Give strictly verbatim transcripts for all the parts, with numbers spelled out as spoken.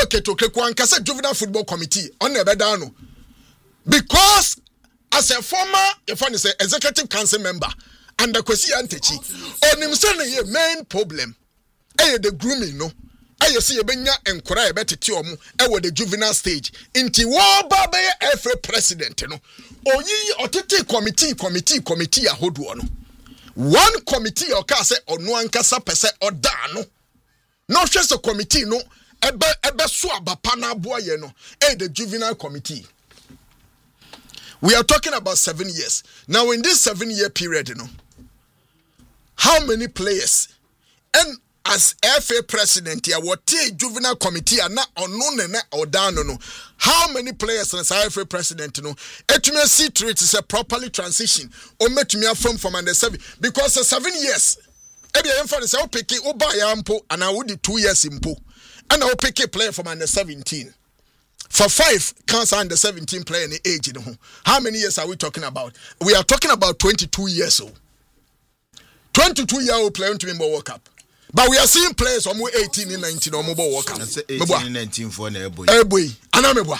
Ketokreku and Kasa Juvenile Football Committee on the Bedano. Because as a former if I say executive council member and the Kwesi Antechi, on him saying a main problem. Eh the grooming no. I see a benya enquire better tiomu e with the juvenile stage. Inti war baba F A president no. Oyi otete committee committee committee a hodu no. One committee or kase or no ankasa pese or dano. No just a committee no ebe ebe swaba pana boye no. Eh the juvenile committee. We are talking about seven years. Now in this seven year period, you know, how many players and as F A president here, what juvenile committee are not unknown or down no. How many players as F A president no? It may see to it is a properly transition or met me from from under seven because uh, seven years. Ebi emfa say o pick o buy ampo and I would two years impo and I will pick a player from under seventeen. For five cancer under seventeen player in the age, you know. How many years are we talking about? We are talking about twenty-two years old. twenty-two year old player to me more World Cup. But we are seeing players from eighteen and nineteen or mobile World Cup. eighteen and nineteen for an airboy. Airboy. Anamebwa.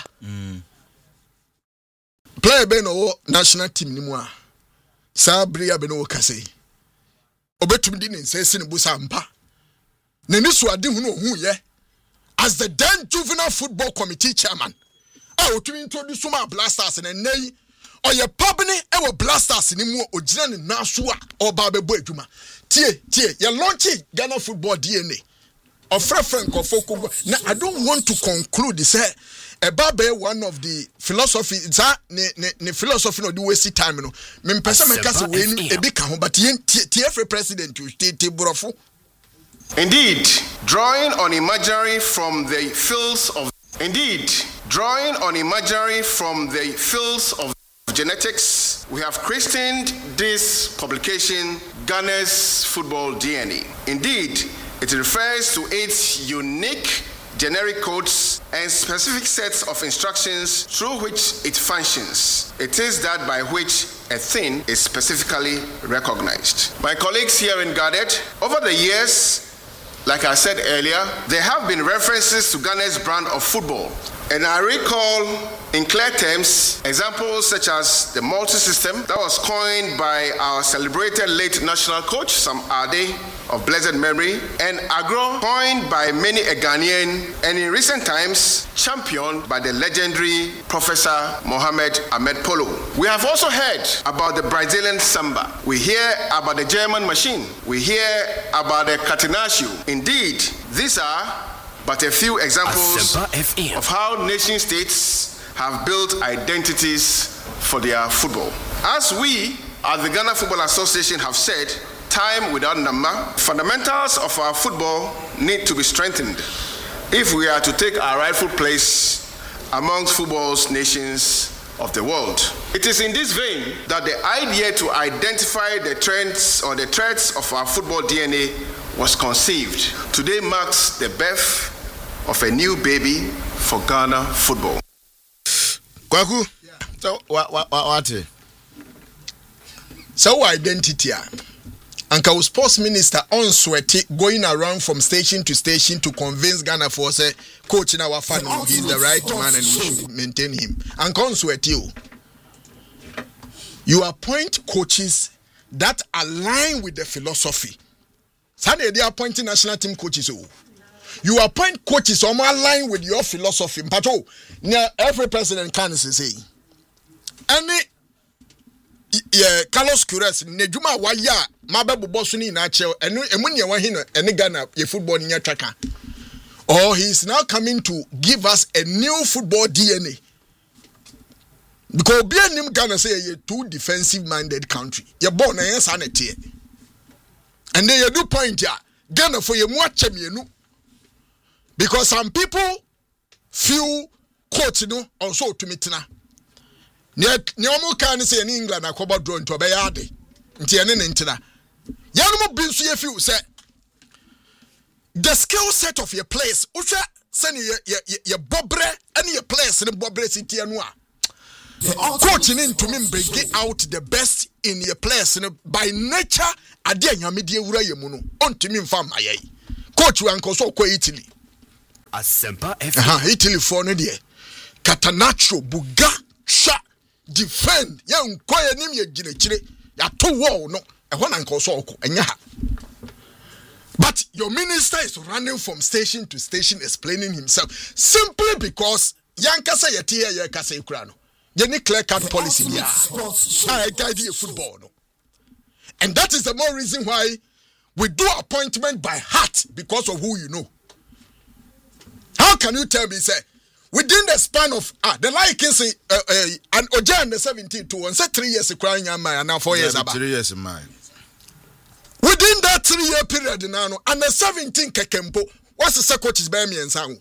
Player Beno national team ni mwa. Sabria Beno Kase. Obetum didn't say Sinibusampa. Nenisu adi huno hu ye. As the then juvenile football committee chairman. I will to introduce some blasters and nay. Or your pabne ever blasters in more original in Nashua or Babe Boyjuma. Tie, tie, you're launching Ghana football D N A. Or Frank or Foko. Now, I don't want to conclude this. A Babe, one of the philosophy, that the philosophy of the wasted time. No, men person make us win a big but T F A president, you stay Tiburofo. Indeed, drawing on imagery from the fields of Indeed, drawing on imagery from the fields of genetics, we have christened this publication Ghana's Football D N A. Indeed, it refers to its unique generic codes and specific sets of instructions through which it functions. It is that by which a thing is specifically recognized. My colleagues here in Gadet, over the years, like I said earlier, there have been references to Ghana's brand of football. And I recall in clear terms examples such as the multi-system that was coined by our celebrated late national coach, Sam Ade, of blessed memory, and Agro, coined by many a Ghanaian, and in recent times, championed by the legendary Professor Mohamed Ahmed Polo. We have also heard about the Brazilian samba. We hear about the German machine. We hear about the catenaccio. Indeed, these are but a few examples of how nation states have built identities for their football. As we, at the Ghana Football Association, have said, time without number, fundamentals of our football need to be strengthened if we are to take our rightful place amongst football's nations of the world. It is in this vein that the idea to identify the trends or the threats of our football D N A was conceived. Today marks the birth of a new baby for Ghana football. Kwaku, so what what what? So identity. Anka sports minister on sweaty going around from station to station to convince Ghana for say coach in our family he's the right man and we should maintain him. Anka on sweaty you. You appoint coaches that align with the philosophy. Sunday they appointing national team coaches. You appoint coaches on align with your philosophy. But oh, every president can say any yeah, Carlos Queiroz nejuma waya mabebu bosu ni na chel enu emu ne wa hino ene Ghana ye football ni traka. Or he is now coming to give us a new football D N A. Because be nim Ghana say ye too defensive minded country. Ye born na ye sanete. And then you do point ya Ghana for ye mu achemienu. Because some people feel coach no also to meetina. Nyamu can say in England a cover drone to obey ade. Nti ene ntina. Yanumu binsu ye feel say the skill set of your players. Usha send your your your bobre and your players in bobre city anua. Coaching in to me bring out the best in your players by nature. Ade nyame die wura ye mu no. Ontimi mfa maye. Coach wan ko so ko Italy. Asempa F. Aha, Italy for no there. Catanaccio, Buga, Sha, defend, young quiet name ye ginechire, ya to wall, no, a one uncle soko, and yaha. But your minister is running from station to station explaining himself simply because Yankasa Yatia Yakasa Ukrano. Jenny clear cut policy, yeah. I guide you football, no. And that is the more reason why we do appointment by heart because of who you know. How can you tell me, say, within the span of ah, the like can say uh, uh, and Ojan the seventeen to one, say three years crying and my and now four years about three years in mine. Within that three year period now, and the seventeen kekempo, what's the second coaches by me and sound?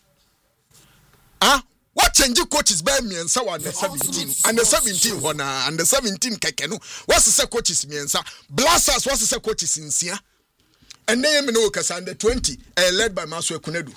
Ah, what change coaches by me and so on the seventeen and the seventeen one and the seventeen kekenu? What's the second coaches me and so blasters? What's the second coaches in Sia? And they me know because under twenty, uh, led by Maswe Kunedu.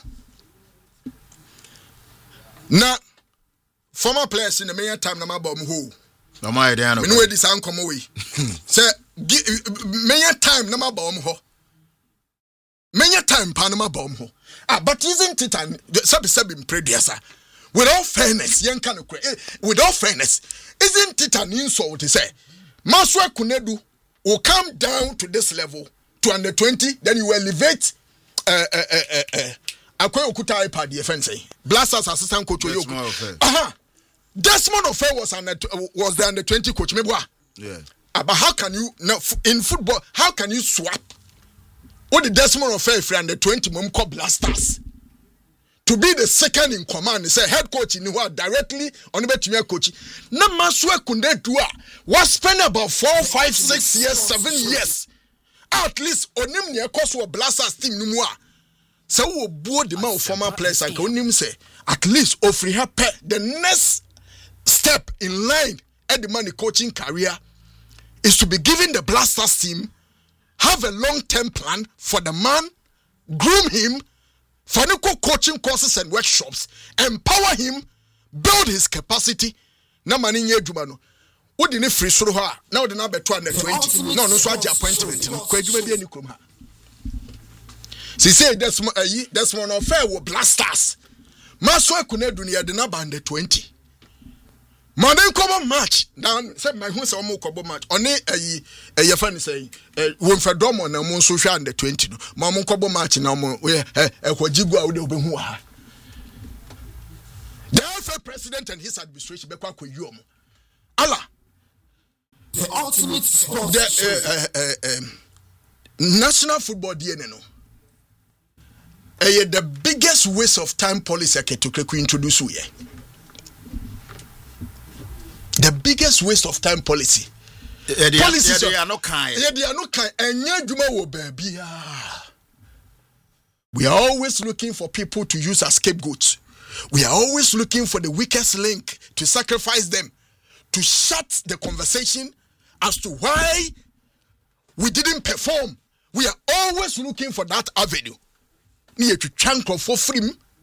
Now, former players in the main time na mabom ho. No my dey no. Me no this an come away. Say main time na mabom ho. Main time pa na mabom ho. Ah, but isn't it an sabi sabi producer? With all fairness, young can with all fairness, isn't it an insult to say Maswe Kunedu will come down to this level to under twenty, then you elevate uh uh uh uh, uh Akwe Okuta iPad the offense. Blasters assistant coach Oyoku. Aha. Desmond Ofe was under was the under twenty coach. Mebwa. Yeah. Uh, but how can you now in football? How can you swap? What the Desmond Ofe for under twenty mom called Blasters to be the second in command? Say head coach in who directly on the between coach. Na Maswe Kunedu was spend about four, five, six years, seven years. At least onim ne cost wa Blasters team numwa. So we board the man former players like onim say at least offer her the next step in line at the money coaching career is to be giving the Blasters team have a long-term plan for the man, groom him, financial coaching courses and workshops, empower him, build his capacity. Na mani nye juma no. What did free so ha? Now the number two hundred twenty. No, no, so I appointment. No, kwa juma bi ani krom ha. Si say that's uh, that's one of fair with Blasters. Maswe Kunedu ni the number under twenty. Monday come match. Now say my who say omo kobo match. Oni eh eh your friend say eh won fedomo na mo so hwa under twenty no. Ma mo kobo match na mo eh eh kwajigu a wo de obehu ha. The F A president and his administration be kwa kwayu omo. Allah. The ultimate sport. The uh, uh, uh, um, National Football D N A no. Uh, the biggest waste of time policy I can introduce you. The biggest waste of time policy. Yeah, they Policies are, yeah, they are not kind. Yeah, they are not kind. And yeah, Juma wo baby. We are always looking for people to use as scapegoats. We are always looking for the weakest link to sacrifice them, to shut the conversation as to why we didn't perform. We are always looking for that avenue. For free.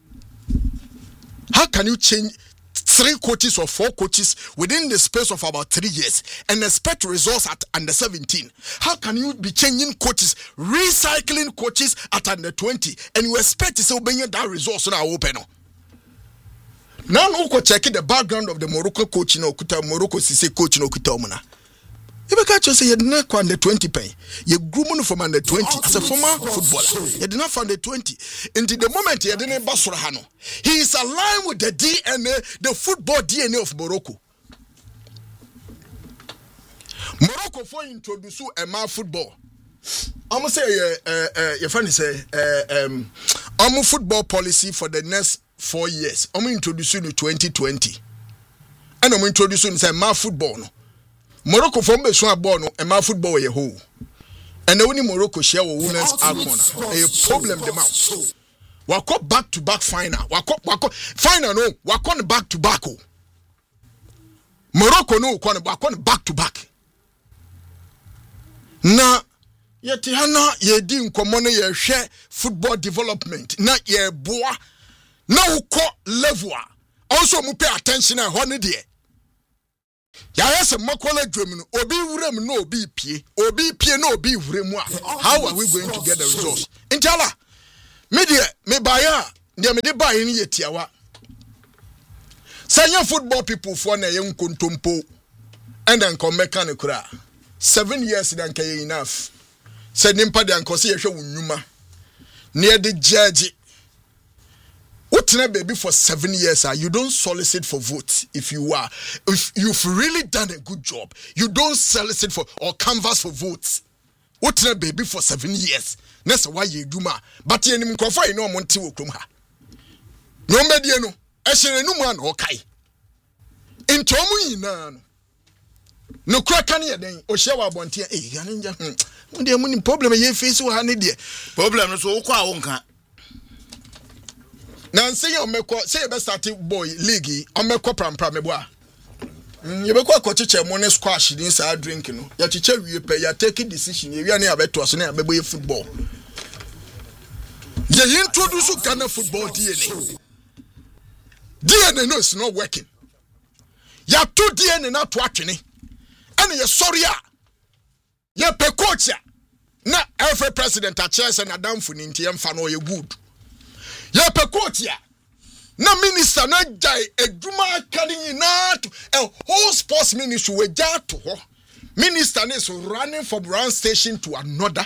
How can you change three coaches or four coaches within the space of about three years and expect results at under seventeen? How can you be changing coaches, recycling coaches at under twenty, and you expect to say that results now open? Now, no checking the background of the Morocco coach in Okuta, Morocco Sise coach in Okuta. You can't just say you didn't go under twenty pay. You grew from under twenty as a former footballer. You did not find the twenty. Until the moment you didn't Basurahano. He is aligned with the D N A, the football D N A of Morocco. Morocco for introduce a man football. I'm gonna say uh uh your friend say uh um I'm football policy for the next four years. I'm gonna introduce you to twenty twenty. And I'm gonna introduce you to man football. No. Morocco from be so abon e ma football ye ho. And the only Morocco share with women's icon. A problem the mouth. Wako back to back final. Wako wako final no. Wako back to back. Morocco no wako back to back. Na yeti hana ye di nkomo no ye hwe football development. Na ye boa na uko level. Also mu pay attention and ho ne de. Ya yes makola dwem no obi wurem no obi pie obi pie no obi wurem a how are we going to get the results intala me de me baya ndia me de ba yin ye tiawa sanya football people for na ye nkontompo and then come mechanic kura seven years dan kay enough said nimpa de anko se ye hwe wunuma near the judge baby for seven years, uh, you don't solicit for votes. If you are, if you've really done a good job, you don't solicit for or canvass for votes. What baby for seven years? That's why you do ma. But you know, you know, Monty will come. No mediano, actually, no man okay. In Tomu, no, no crack any then, or show up on tea. Eh, Yaninja, when the money problem, you face so handy. Problem is all quite. Now say you make say you start boy league on make pram pram meboa you be kwa chiche money squash inside drink no ya chiche wie pe ya take decision you na abeto so na abeboy football ye introduce Ghana football D N A D N A no is not working ya to D N A na to atwene and you sorry a ya pe coach na every president a chair say na damfo ni ntie mfa no ye good ya pe coach ya na minister na jai eduma kani na to a whole sports ministry we ja to ho minister is running from one station to another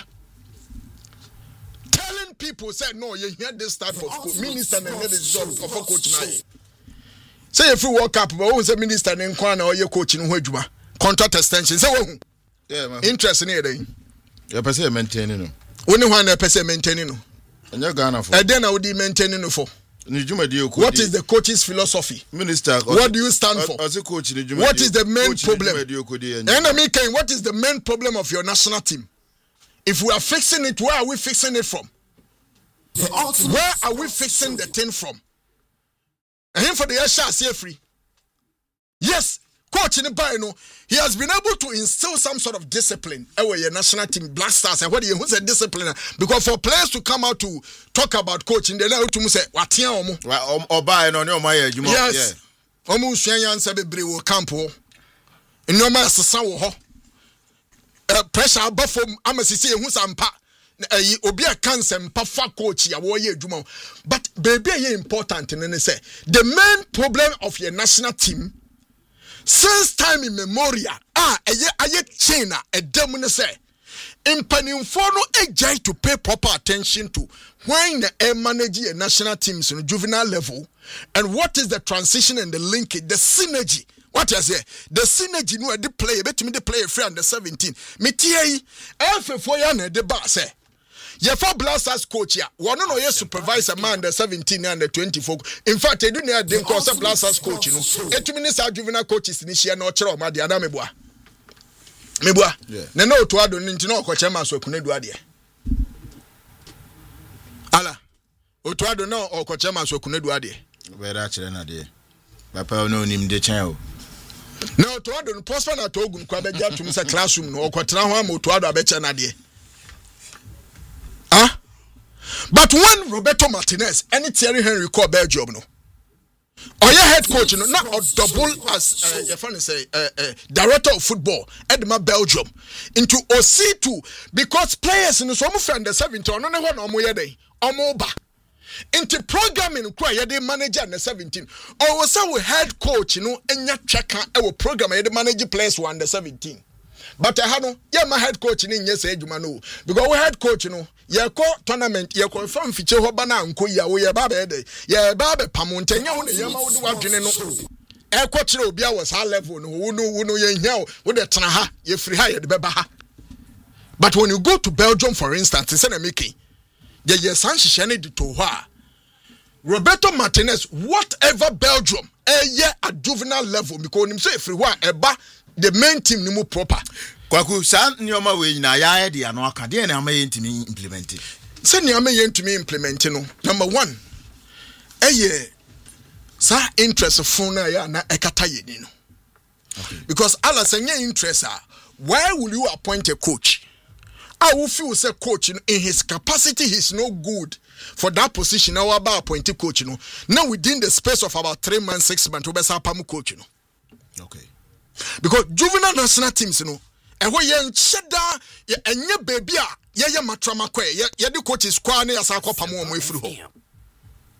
telling people say no you hear this type of coach minister na head is job of coach na say if you work up but who say minister na nkwa na oye coach no ho adwuma contract extension say wo yeah man interest na dey ya person maintain no woni hwan na person maintain no anya Ghana for and then I would maintain no for what is the coach's philosophy? Minister, what do you stand for? As a coach, what is the main problem? And I mean, what is the main problem of your national team? If we are fixing it, where are we fixing it from? Where are we fixing the thing from? And him for the Asha say free. Yes, coach in the Bino, he has been able to instill some sort of discipline. Our your national team, Black Stars, and what do you who's a discipline? Because for players to come out to talk about coaching, they know to say, what here, or buy no no my yes, almost Shanyan Sabe will campo. In no matter Sawo, pressure above from Amasisi, who's ampa. Obi a cancer pafa coach ya wo ye adwuma but baby ye important and say the main problem of your national team since time immemorial ah eye aye china e dem ne say impanimfo no ejai to pay proper attention to when they manage a national teams on juvenile level and what is the transition and the linkage the synergy. What you say? The synergy no the player betimi the player free under seventeen me tie F four ya na de ba say ye for Blasters coach ya one no ye supervisor man the seventeen and the twenty-four in fact e do na dey cause Blasters coach no etumi ni sa juvenile coaches ni hia na o kire o ma de ada meboa meboa na na oto ado ni nti na okoche ma so kunadu ade ala oto ado na okoche ma so kunadu ade we da kire na de papa no nim de chen o na oto ado no prosper na to ogun kwa be ja tum se classroom no okotena ho am oto ado abeche na de. Huh? But when Roberto Martinez and Thierry Henry call Belgium no, or your head coach no, not a double as uh, your friend say uh, uh, director of football Edma Belgium into O C two because players in the some friend the seventeen no no one omo yede omo ba into programming kwa yede manager in the seventeen or we say we head coach no enya checker e wo program yede manage players one the seventeen. But I no, yeah, my head coach in yes, Eduma no, because we head coach no, yeah, co tournament, yeah, confirm feature Hobana and Koya, we are baby, yeah, baby, Pamonte, yeah, what you know. Air coach Robia was high level, no, no, no, yeah, with the Tanaha, you free hired Bebaha. But when you go to Belgium, for instance, it's a Mickey, yeah, yeah, Sanchi Shani de Toha, Roberto Martinez, whatever Belgium, eh, yeah, at juvenile level, because him say free one, a bar. The main team ni mu proper. Kwaku san nyoma we na ya de ano aka de na amaye ntimi implement. Se ni amaye ntimi implement no. Number one. Eye sa interest fun na ya na ekata ye ni no. Okay. Because ala senya interest ah, why will you appoint a coach? I will feel say coach in his capacity he's no good for that position. Now about appoint a coach no. Now within the space of about three months, six months, we be sa pamu coach no. Okay. Because juvenile national teams, you know, and when you're cheddar, and your baby, yeah, yeah, matrama, yeah, yeah, the coach is quite near Sako Pamo away through.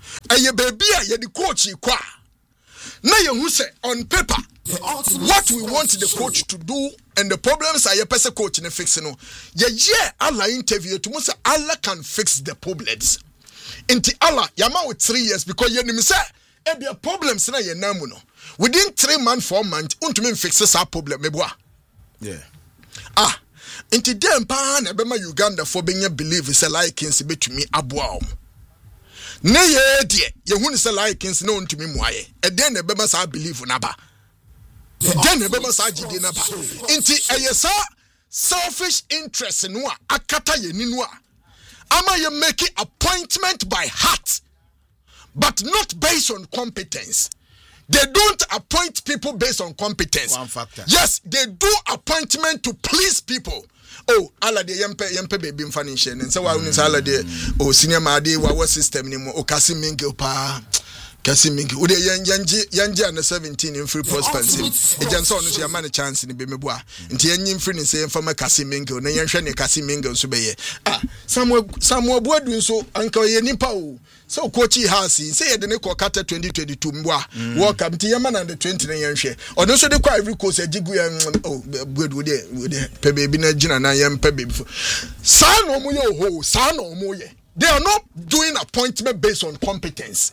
Eye baby a ye the coach kwa. Na ye hu say on paper what we want the coach to do and the problems are your person coach in fixing no. Ye yeah Allah interview to say Allah can fix the problems. Inti Allah yama with three years because ye nim say e be problems na ye namu no. Within three months, four months, untumi fixes our problem meboa. Yeah. Ah, inti dem pa na bema Uganda for being believe say like kins betumi aboa. Ne ye de ye hu ni say like kins na untumi muaye. E den na bema sa believe na ba. Den na bema sa gidi na ba. Inti eyesa selfish interest no a akata ye ni no a. Ama ye make appointment by heart, but not based on competence. They don't appoint people based on competence. One factor. Yes, they do appointment to please people. Oh, Allah de yempe yempe baby mfanishe. And so why we say Allah de oh senior madi wa system ni mo okasi mingi pa kasi mingi. Ude yanji yanji under seventeen in free prosperity. Ejanso no so yama chance ni be meboa. Nti yanyi free ni say mfama kasi mingi. Na yanhwe ne kasi mingi so be ye. Ah, Samuel Samuel Boadu nso anka ye nipa o. So coachy has say the Nico Carter twenty twenty-two mwa walk up to Yaman and the twenty nine share. Or no so the quite recourse a jigu and oh good with it with Pebe Bina Jin and I am Pebe. San or Moyo ho, San or Moye. They are not doing appointment based on competence.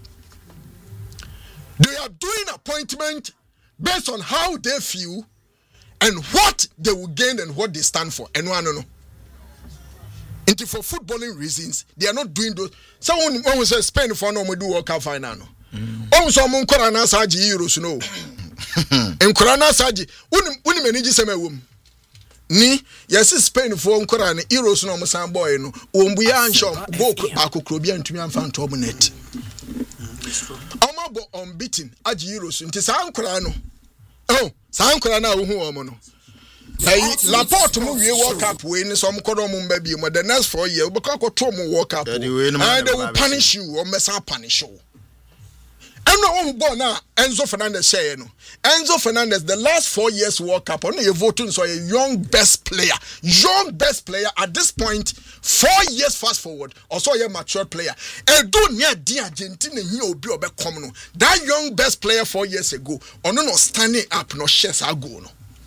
They are doing appointment based on how they feel and what they will gain and what they stand for. And one no. Into for footballing reasons, they are not doing those. Someone when say Spain for no we do World Cup final no. Oh, so mon korana saji Euros no. En korana saji, uni uni manage sema wom. Ni yes Spain for korana Euros no mo san boy no. Ombuya anshom go akokrobia ntumi amfa ntom net. Omo go unbeaten aji Euros nti san korana no. Oh, san korana wo hu omo no. Hey, Laporte mu wie World Cup we ni some kodo mu mba bi mo the next four years we can control mu World Cup and they will punish you or mess up punish you. And no one born now Enzo Fernandez say no. Enzo Fernandez the last four years World Cup on you voting so a young best player. Young best player at this point four years fast forward also a mature player. E do near di Argentina he obi obe come no. That young best player four years ago on no standing up no shares ago no.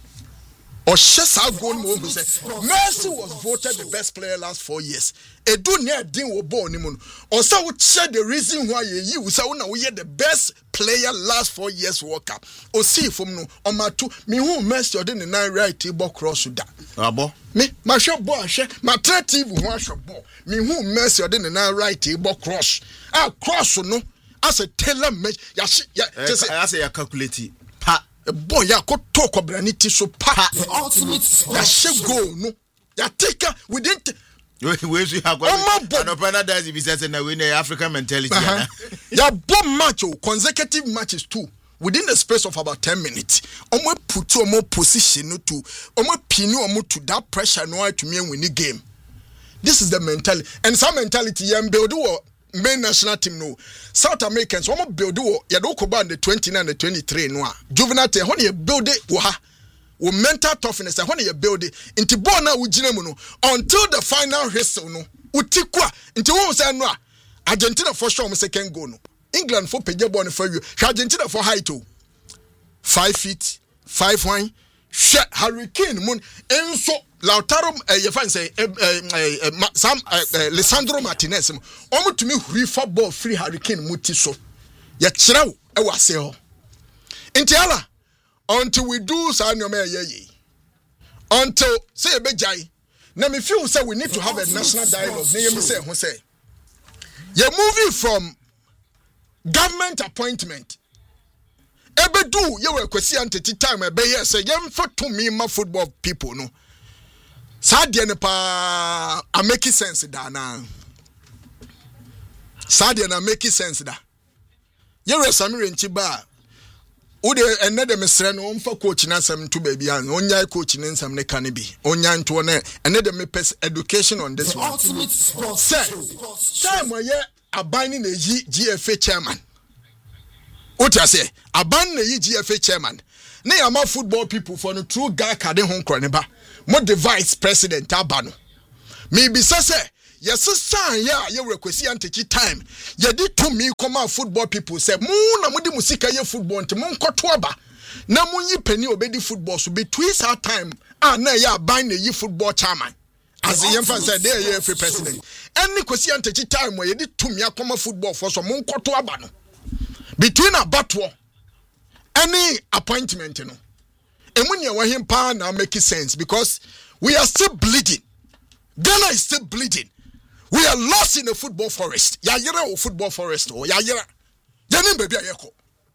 Or Shesa Gon Mo say Messi was voted the best player last four years. E do near din wo born him. Or so would share the reason why you say now we the best player last four years World Cup. Or see from no on my two me who Messi or the nine right table cross to that. Abo me my shop boy share my thirty one shop boy. Me who Messi or the nine right table cross. Ah cross no as a tailor match. Ya ya I say ya calculate pa. Boy, ya ko talk obraniti so pa. The ultimate Ya she go no. Ya take we didn't. We we have got. No paradise if he says na we African mentality. Ya bomb match consecutive matches too. Within the space of about ten minutes. Omo put omo position no to. Omo pinu omo to that pressure no to me win the game. This is the mentality, and some mentality yam build main national team no South Americans one build wo ya do ko ban the twenty-nine and the twenty-three no a juvenile te hon ye build wo ha wo mental toughness hon ye build into ball na wo gina mu no until the final whistle no utikwa into wo say no a Argentina for sure second goal no England for page ball no for you Argentina for height o five feet five one Hurricane moon enso Lautaro eh you find say eh eh Sam Lisandro Martinez omo to me huri for ball free Hurricane muti so ya kira e wase ho Intiala until we do sa nyoma ye until say be jai na me feel say we need to have a national dialogue na yemi say ho say you're moving from government appointment ebe do ye we kwesi anteti time ebe ye say yem for to me ma football people no Sadia ne pa a make sense da na Sadia na make sense da ye we Samire Nchiba o de enne de mesre no mfa coach na sam to baby an onya coach ne nsam ne kan bi onya nto ne enne de me education on this one say time we ye aban ni na yi G F A chairman o ta say aban na yi G F A chairman na ya ma football people for no true guy kade ho nkro ne ba mo the vice president abano me bi say yes san ya ye request anteki time ye di to me come out football people say mu na mudi musika ye football nti mon koto aba na munyi pani obedi football so between that time ah na ya ban na yi football chairman as the young say dey ye free president any kwesi anteki time where ye di to me akoma football for so mon koto aba no between abatwo any appointment no emunya wa him pa na make sense because we are still bleeding. Ghana is still bleeding. We are lost in a football forest. Ya yera o football forest o ya yera. Ya ni baby ayeko.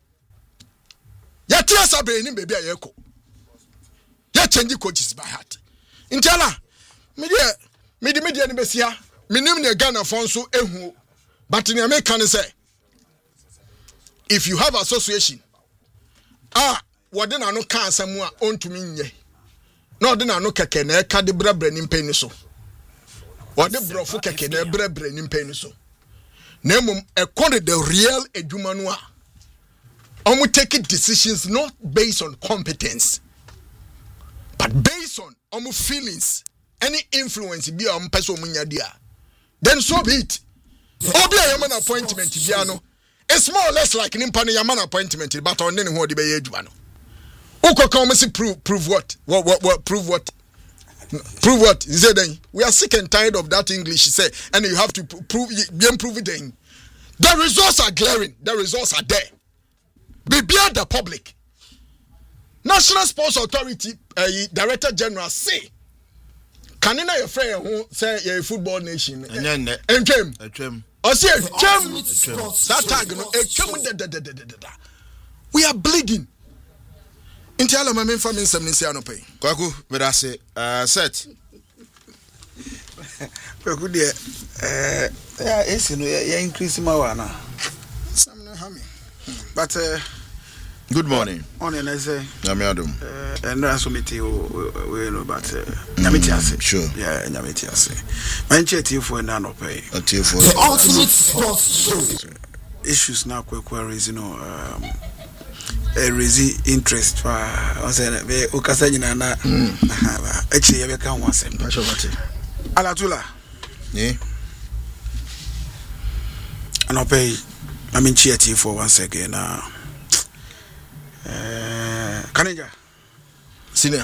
Ya tia sabe ni baby ayeko. Ya change coaches by heart. Intala me dia me di me dia ni besia. Me nim ne Ghana fon so ehu. But in America ne say if you have association ah wode na no ka asem a ontumi nye. No de na no keke na e ka de brabre ni mpeni so. Wode brofo keke na brabre ni mpeni so. Na mum e kon the real edwuma no a. Omo take decisions not based on competence but based on omo feelings, any influence bi a omo person omo nya dia. Then so be it. Obi a yaman appointment bia no. It's more or less like nimpa no yaman appointment but on ne ho de be ye edwuma no. Uko come say prove prove what? What what what prove what? Prove what? He said then we are sick and tired of that English, he said, and you have to prove be improve it then. The results are glaring, the results are there. Be beyond the public. National Sports Authority uh, Director General say can you know your friend who say you're a football nation? And came. I say came that tag no came. We are bleeding. Intala mama mfa me nsam nsi anopai. Kwaku beda se uh set. Kwaku de eh ya esi no ya increase ma wa na. Sam no hami. But uh good morning. Morning I say. Nyame adom. Eh and so meti we no but nyame ase. Sure. Yeah, nyame ase. Manche tifo na anopai. Tifo. The ultimate sports show. Issues na kwekwa reason no um a raise interest for on say be okasa nyina na echi ye be kan ho asem alatula eh anope I mean chiati for once again na eh kanija senior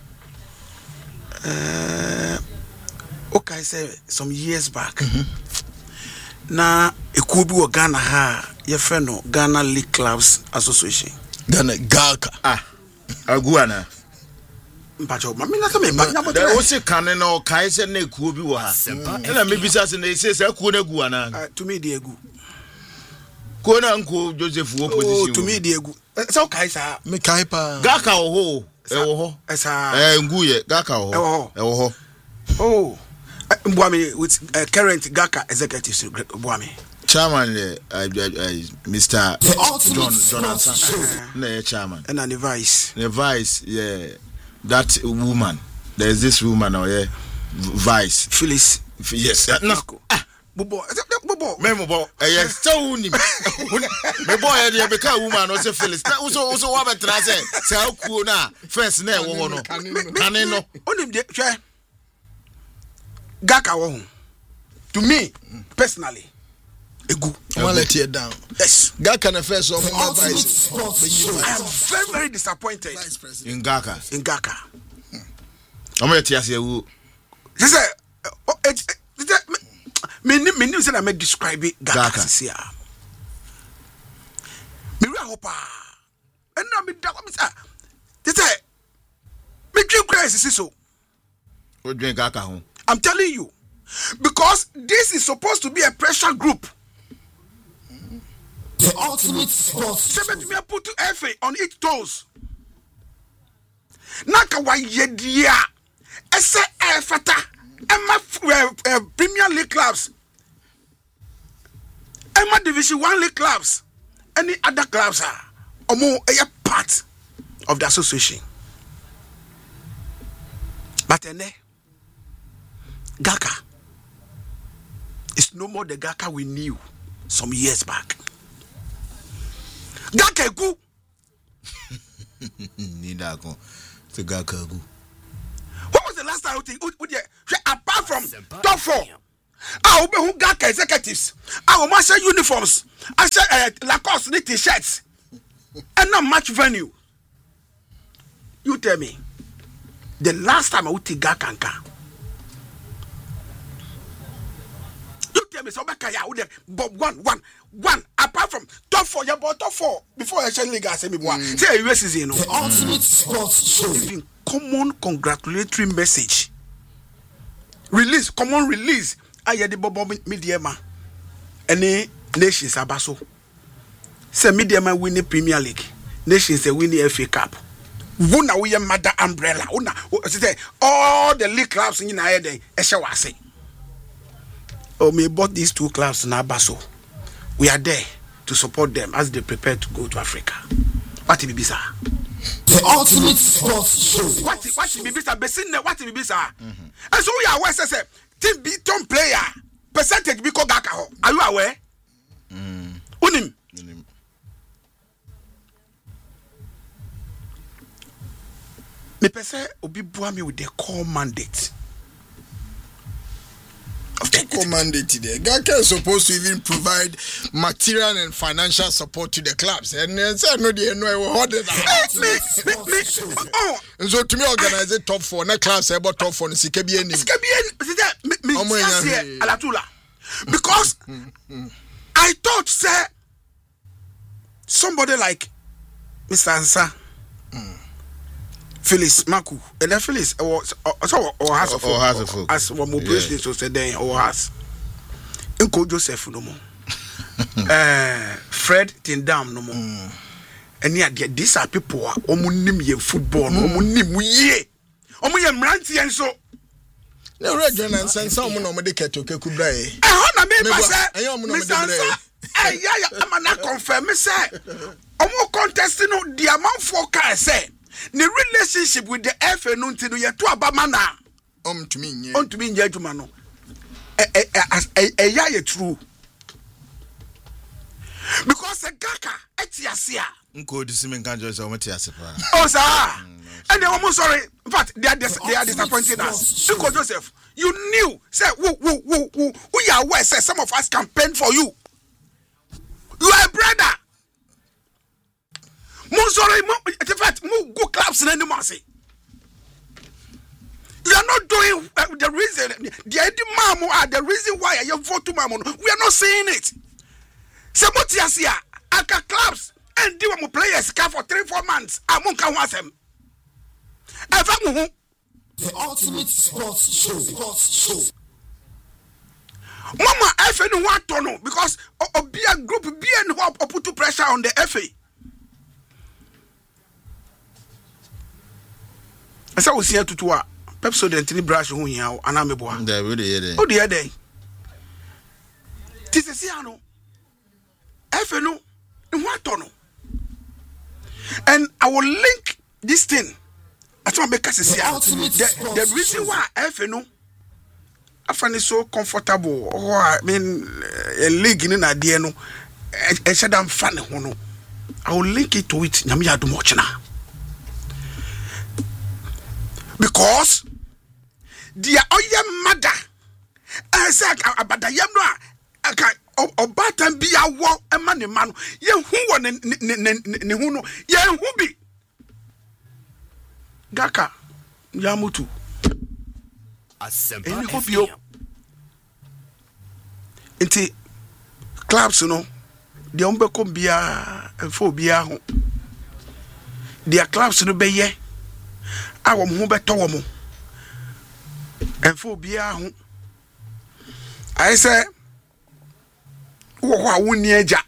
eh okay say some years back mm-hmm. na ekubi wo Ghana ha ye fe no Ghana League Clubs Association Ghana Gaka ah aguana mpacho mami na me ba nya botre o se kan na o kai se na ekuo bi wo ha na me bisa se na se se ekuo na aguana to me de egu ko na nko Joseph wo position oh to me de egu se o kai sa me kai pa Gaka wo ho e wo ho esa eh nguye Gaka wo ho e wo ho oh Mbwami with uh, current Gaka executives Mbwami chairman uh, uh, uh, Mister John Jonathan uh, chairman and the vice the vice yeah that woman there's this woman or yeah vice Phyllis yes uh, no ah bobo bobo me bobo eh yes so uni me boy dey be ka woman o say Phyllis na so so wa betra say say akuo na first na e wo no kanin no onim de hwe Gaka wo to me personally egu one let it down yes Gaka na first of all vice I am very very disappointed in Gaka in Gaka omo let ya say wu this is me me me say na me describe Gaka sia me ri hopa and na me da me say this is me dream crisis so o dream Gaka ho I'm telling you, because this is supposed to be a pressure group. The ultimate sports show. Seven me put to F A on each toes. Naka wa yedia. Ese efata. Emma Premier League clubs. Emma Division One League clubs. Any other clubs are or more a part of the association. But ene Gaka is no more the Gaka we knew some years back. Gaka gu. Nida go. The Gaka gu. What was the last time you think? Apart from top four, Ah, we who Gaka executives. Ah, we must uniforms. I say uh, Lacoste knit t-shirts. And not match venue. You tell me. The last time I would take Gakanka. You tell me, so back I would but one, one, one. Apart from top four, you bought top four before I league. I say me one. Say U S is you know. The ultimate sports show. Giving common congratulatory message. Release, common release. I had the Bobo Mediama. Any nations abaso. Say Mediama win the Premier League. Nations they win the F A Cup. Wuna we mother umbrella. Una all the league clubs in our day. Eshawa say. Oh, me bought these two clubs in Abaso. We are there to support them as they prepare to go to Africa. What it be, sir? The ultimate sports show. What it what it be, sir? Besin what it be, sir? And so we are aware, sir. Team B ton player percentage be called Gaka. Are you aware? Mm. Unim. Unim. Me pese obi bua me with the core mandate. Of the core mandate there. Gaka is supposed to even provide material and financial support to the clubs. And then say no the no what is that? Oh, and so to me organize it top four, na clubs about top four, Sikebi any. Sikebi me me Alatula. Because I thought say somebody like Mister Ansa Phyllis Maku, and then Phyllis or so or has a folk as one more president so said then or has Uncle Joseph no more. Uh, Fred Tindam no more. And yet these are people are omunim ye football, omunim ye. Omu ye mranti and so. No region and send someone on the keto kubra. Eh, na me pase. Mister Ansa, eh ya ya am na confirm me say. Omu contest no the amount for car say. The relationship with the F A no ntino ye to abamana um to me nye on to me nye adwuma no eh eh eh ya ye true because the Gaka etiasia nko disime kan jo say o metiase pa oh sir and I'm sorry in fact they are they are disappointed us because Joseph you knew say who who who who you are aware say some of us campaign for you you are a brother. Mo sorry, mo in fact, mo go clubs in any mercy. You are not doing uh, the reason. The idea, mamu, are the reason why you vote to mamu. We are not saying it. Samotiasia, aka clubs, and do mo players car for three four months. Amon can want them. The ultimate sports show. Sports show. Mama, F A no want to know because o be a group, be and hope put pressure on the F A. I said we see to to a Pepso dentini brush hu hia anameboa. There we dey there. O dey there. Tisesi ano. Efe no, nwato no. And I will link this thing. I want make us see the, the reason why Efe no I find it so comfortable or I mean a league in a dear no e said I'm fan ho no. I will link it to it nyame ya do mo chena. Because the oye mother I say abadayam no aka obatan bi awo ema ne ma no ye hu wo ne ne hu no ye hu bi Gaka yamutu asempa efio enti clubs no de ombe ko bia enfo bia ho de clubs no be ye awom ho beto wo mo enfo bia ho I say wo ho awuni agya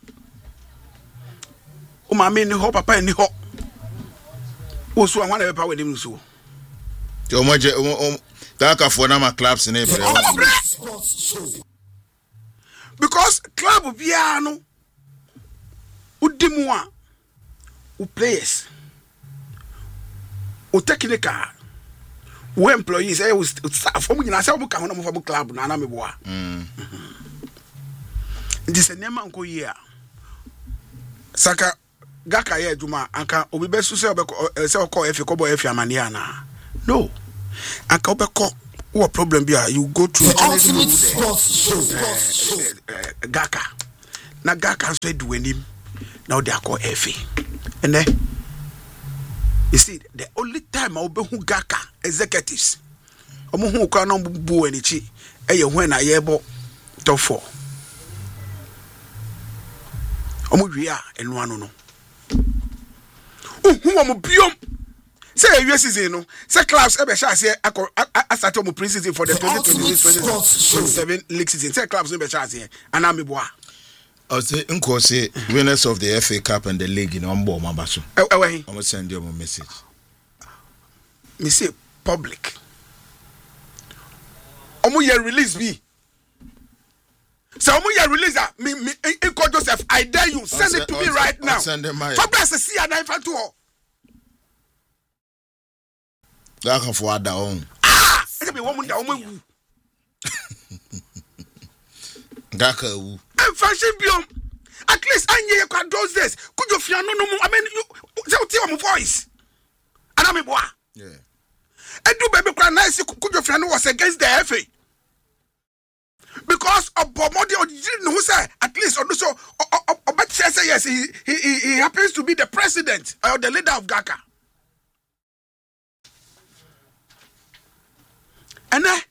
o ma me ni ho papa ni ho o so anwa na be pa we nim so ti o mo je o Gaka for na ma clubs na e because club bia no udimu a u players o technical we employees eh staff omu nyina say omu ka ho na mo fa mo club na na me boa mm this nema nko yi a saka Gaka ye adwuma anka obi besu say obekọ say okọ efi kọbọ efi amane ana no anka obekọ what problem be you go through the ultimate sports show. Gaka na Gaka so do him now they are called F A and then you see the only time I will who Gaka executives omo hu kwa no bu anichi eye when na yebo top four omo wi a enu anu no hu omo biom say you season no say clubs e be sha say start omo pre-season for the twenty twenty-six twenty-seven league season say clubs no be sha say ana me boa I say nko say winners of the F A Cup and the league in ombo mabaso e we omo send you a message me say public omo ye release me so omo ye release that me me Inko Joseph I dare you send it to me right now send them my for bless see and I fan to all that can for ada on ah e be woman da omo Gaka wu and fashion biom at least anye kwa those days could you feel no no I mean you say what your voice ana me boa yeah edu baby kwa nice could you feel no was against the F A because of Bomodi or didn't who say at least or so but say yes he, he he happens to be the president or the leader of Gaka and then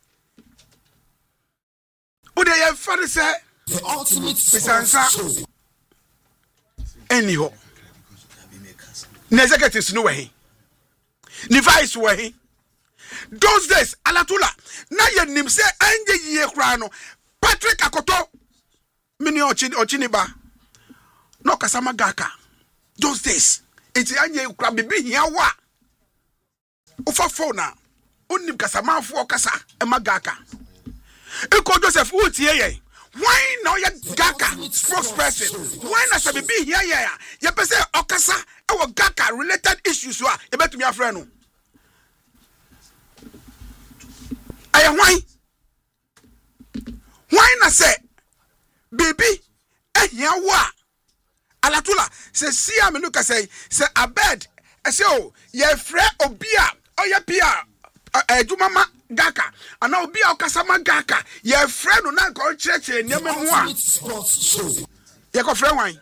who they have father say the ultimate sports show. Anyhow the executives no way the vice way those days alatula na ye nim say anje ye kra no Patrick Akoto mini ochini ochiniba no kasama Gaka those days enti anye kra bibi hia wa ufa phone unim kasama fo kasa e magaka Inko Joseph utie ye why now ya Gaka spokesperson why na say bibi hia ye ya ye pese okasa e wo Gaka related issues wa ye betumi afre no aya why why na say baby ehia wa alatula say see am no ka say say abed e say oh ye frɛ obi a oya pia ejumama Gaka ana obi a okasama Gaka ye frɛ no na nka o kyerɛkyerɛ nneɛma mu a ye ko frɛ wan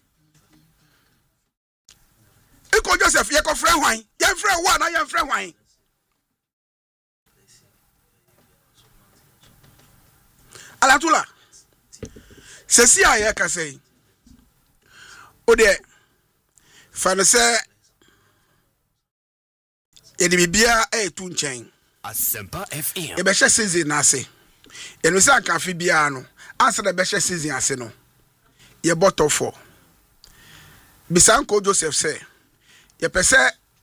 Inko Joseph ye ko frɛ wan ye frɛ wa na ye frɛ wan alatula sesi aye ka say o de fa no say e de bibia e tu nchen Asempa F M e be hye season na ase e no say aka fi bia no answer the be hye season ase no ye bottle for bisanko Joseph say ye pese.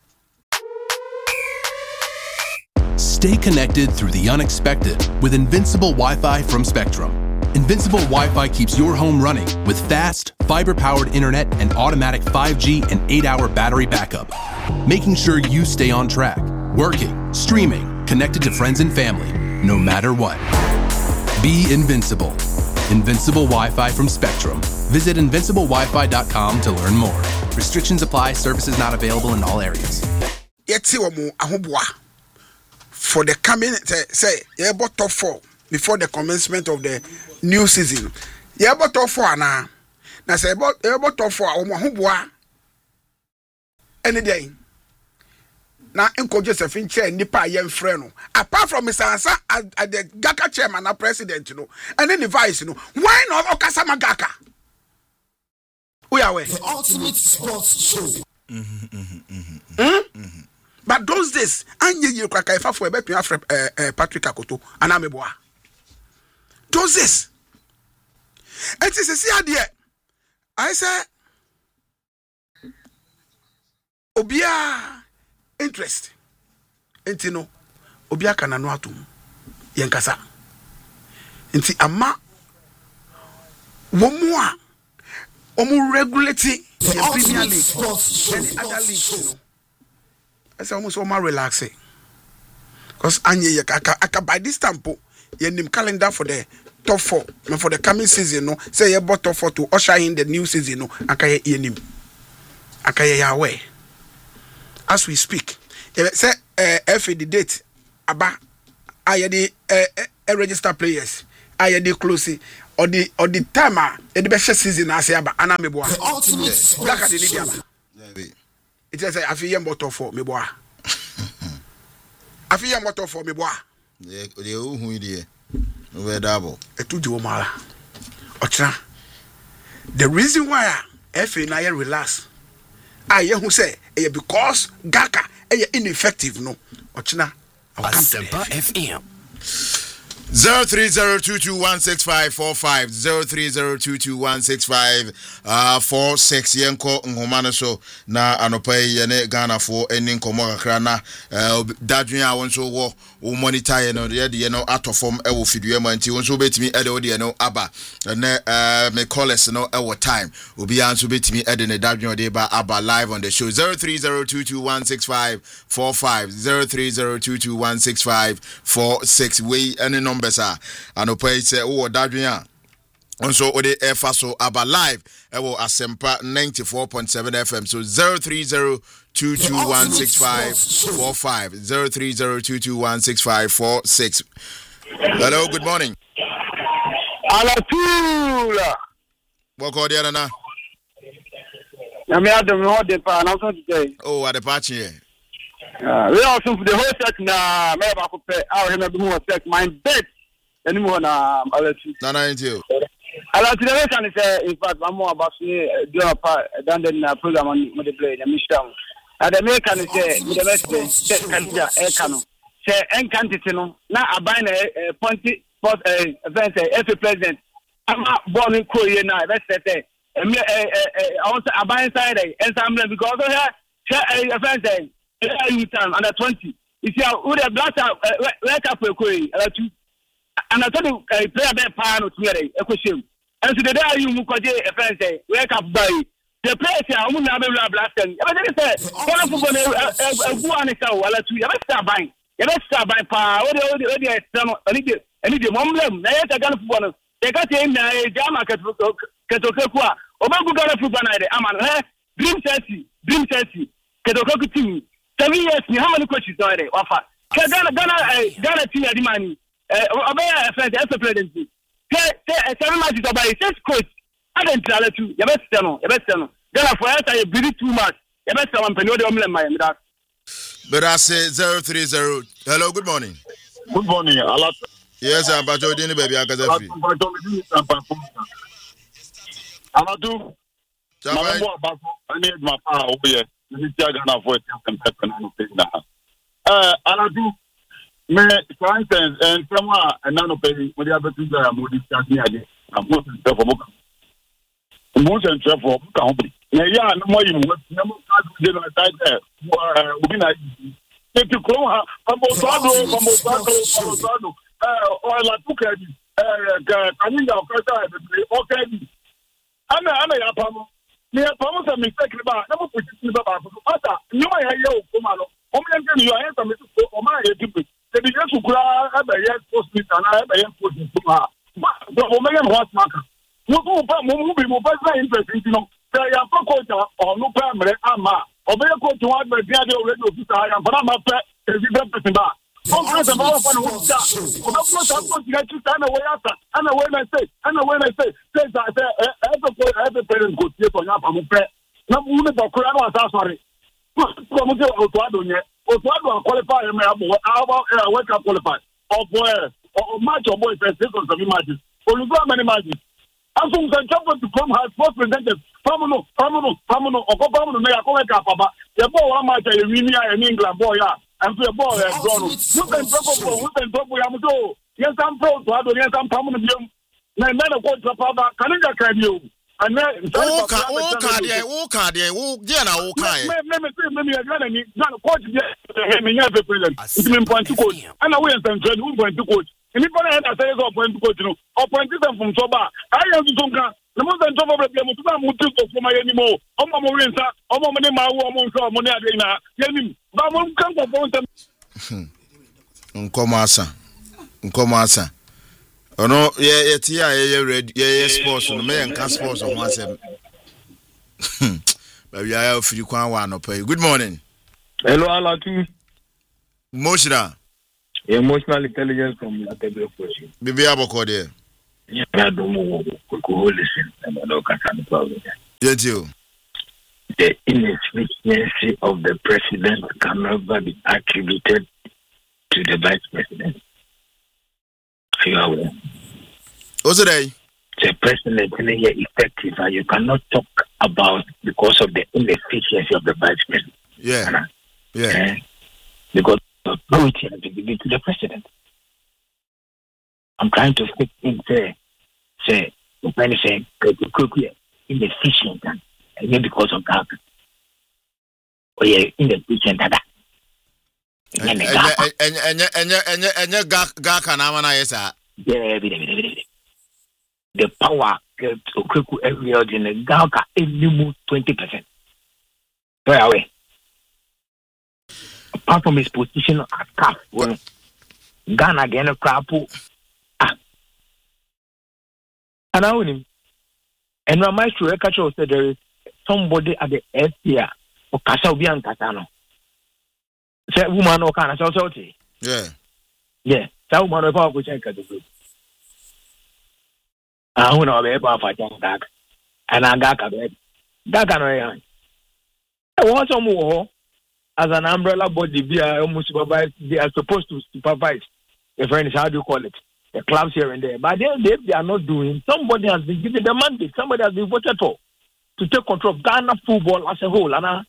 Stay connected through the unexpected with Invincible Wi-Fi from Spectrum. Invincible Wi-Fi keeps your home running with fast, fiber-powered internet and automatic five G and eight hour battery backup, making sure you stay on track, working, streaming, connected to friends and family, no matter what. Be invincible. Invincible Wi-Fi from Spectrum. Visit invincible wi fi dot com to learn more. Restrictions apply. Services not available in all areas. For the coming, say, say, you bought top four before the commencement of the new season. You bought top four now. Now say, you bought top four. Omo hubwa any day. Now, Inko Joseph in chair nipa yen freno. Apart from Mister Ansa at the Gaka chairman and president, you know, and then the vice, you know, why not Okasama Gaka? We are aware. The ultimate sports show. mhm mhm mhm Hmm? mhm But those days, anye you kwaka ifa for betu afre Patrick Akoto anameboa. Those days. And say see adie. I say obia interest. Enti no obia kana no atum. Yenkasa. Enti ama womu a omu regulate the Premier League and the other leagues, you know. I say almost almost relaxing. Because anye aka by this time po ye nim calendar for the top four and for the coming season no say ye bought top four to usher in the new season no aka ye nim aka ye aware as we speak. Say uh, F A the date aba I the uh, register players. I the close or the or the timer the best season as aba ana me boa. Black at the Libya. It is a few motor for me boa. A few motor for me boa. Yeah, who idea? We double. A two do mala. Otra. The reason why F A na relax. I who say because Gaka is ineffective no. Ochina. Asempa F M. Zero three zero two two one six five four five zero three zero two two one six five uh four six yenko ngomano so na anopai yene Ghana for ending komo kakra na dadwen a won so wo wo monitor ye no ye de no atofom e wo fidue ma nti won so betimi e de wo de no aba na uh me callers no e wo time obi an so betimi e de ne dadwen de ba aba live on the show zero three zero two two one six five four five zero three zero two two one six five four six we any numbers are anopai say wo dadwen a also ode e fa so aba live e wo Asempa ninety-four point seven F M so zero three zero two two one six five four five zero three zero two two one six five four six. Hello, good morning. Alatula. Welcome there na. Na me adam no de pa na so today. Oh, at the party here. Uh, we also for the whole set na me ba ko pe our him be who set my bet anymore na Alatu. Na na you. Alatu the reason is in fact I'm more about do a part than the program on the play the mission. And the American say the best set kanja e kanu. Say encantity no na aban na point sport event F A president. I'm born in Korea now. Let's say I want to aban side ensemble because here event time under twenty. You see how the blaster wake up for Korea and I told you player be pan to me e question. And so the day you mu koje event wake up by the place here omu na be blaster. E be say one football e gu anika wala tu. E be start by. E be start by pa. O de o de o de external. Ani de ani de momlem na e ta Ghana football. They got him na e jama ketoke kwa. Oba gu Ghana football na de aman he dream Chelsea, dream Chelsea. Ketoke team. Seven years ni how many coaches are there? Wafa. Ghana Ghana Ghana team ya di mani. Eh oba ya friend as a presidency. Seven matches oba six coach. I don't tell you. You best no. You best no. Ghana for us I really too much. You best one penny de omle my that. But I say zero three zero. Hello, good morning. Good morning. Allah. Yes, I'm Bajo Dini baby Akazafi. Amadu. Mambo abako ani ma pa oye. Ni ti Ghana for it can happen no thing na. Eh, Aladu me for instance and someone and none of pay we have to do a modi starting again. I'm going to for book. Most and for book company. Na ya no mo yimu na mo ka do na side there. We na if you come ha ambo sado ambo sado ambo sado eh o la tukadi eh ka kanyinga okata e okay ana ana ya pamo ni ya pamo sa mistake ba na mo position ba ba so ata nyuma ya ye o kuma no o me nge ni yo ya sa me so o ma ye tipe e bi yesu kura aba ye post meet na aba ye post kuma ba o me nge what mark mo ko ba mo mo bi mo ba za interest no se ya fa ko ta o no pa mre ama o be ko to wa be dia de o radio officer ya fa na ma pe e bi be person ba o ka se ba fa no ta o ba ko ta ko ti ga ti ta na we ata ana we na say ana we na say say that e be ko e be parent go ti to nya pa mo pe na mu ne ba ko na wa sa sorry ko mo je o to ado nye o to ado qualify me abo abo e we ka qualify o boy o match o boy first second of matches o lu go many matches asum san champion to come has four presenters famuno famuno famuno o ko famuno na ya ko ka papa ye bo wa match e win ya in England boy ya and so boy e draw no you can talk about you can talk ya mo do yes am pro to ado yes am famuno biam na na ko to papa kaninga ka biu and o ka o ka de o ka de o de na o ka e me me me me me ya na ni na coach de me nya be president it me point coach and we stand trend we point coach ni pona head say so point coach no o point them from so ba ayan so nka na mo stand top problem mo tuba mo tu so ma yani mo o mo mo winsa o mo mo ni ma wo mo so mo ni ade na yani ba mo kan ko point nkomo asa nkomo asa ono ye ye ti a ye red ye ye sports no me enka sports o asem ba wi aya ofiri kwan wa no pay good morning hello Alatu Moshira Emotional intelligence from the table question. Bibi aboko there. Yeah, I don't know. We could listen. I don't know. Yes, you. The inefficiency of the president can never be attributed to the vice president. Are you aware? What's it? The president is effective, and you cannot talk about because of the inefficiency of the vice president. Yeah. Yeah. Uh, because the authority has been given to the president. I'm trying to speak in say, say, the president say, inefficient, and maybe because of that. Oh, yeah, inefficient. And and and and and and and Gak and Amana, yes, sir. Yeah, the power to Okuku every year in the Gaka is twenty percent. Where are we? Apart from his position as C A F, when Ghana again a crap, ah, and I want him. And my maestro Ekacho said there is somebody at the F P R or Kasabian Katano. Say woman or can I say? Yeah, yeah. That woman of our which I can do. I want to be able to fight that, and I got a bed. That can I. I want some more. As an umbrella body, they are almost supervised. They are supposed to supervise. The friends, how do you call it? The clubs here and there. But they, they, they are not doing. Somebody has been given the mandate. Somebody has been voted for to take control of Ghana football as a whole. And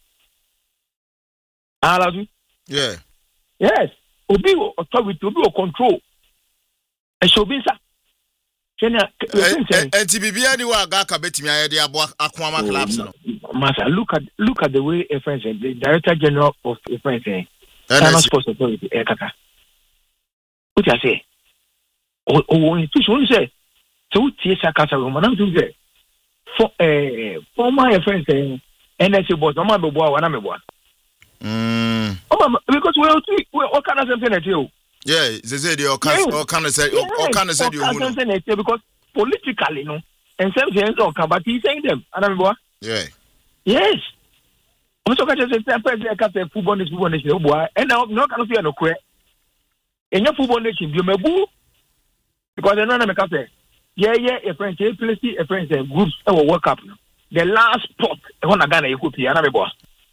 I, yeah. Yes. Obi authority, Obi control. And so be and T B B anyway, Gaka bet me I had Aquama clubs. Master, look at look at the way a friend said, the Director General of a friend saying, Ghana Sports Authority, Ekaka. What I say? Oh, oh, institution say, so T S A Casa Roman, I'm to say, for a former friend saying, N S A boss, no matter what I'm about. Because we're all kind of something at you. Yeah, they say the or can say or can say you because politically, you know, and some things or but he's saying them. And I'm what? Yeah. Yes. I'm so catch say president can say football nation football nation boy. And now no can see no kwe. And your football nation you mebu because I know na me can say yeah yeah a friend say place a friend say groups our World Cup. The last spot e want Ghana you could be and I'm boy.